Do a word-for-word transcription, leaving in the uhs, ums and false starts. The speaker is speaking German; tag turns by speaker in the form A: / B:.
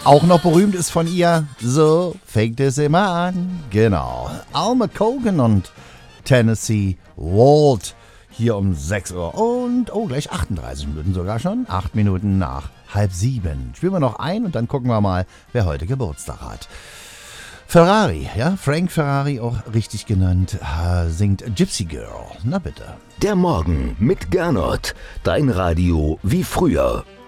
A: Auch noch berühmt ist von ihr, so fängt es immer an. Genau, Alma Cogan und Tennessee Walt. Hier um sechs Uhr und, oh, gleich achtunddreißig Minuten sogar schon. acht Minuten nach halb sieben. Spielen wir noch ein und dann gucken wir mal, wer heute Geburtstag hat. Ferrari, ja, Frank Ferrari, auch richtig genannt, äh, singt Gypsy Girl. Na bitte.
B: Der Morgen mit Gernot. Dein Radio wie früher.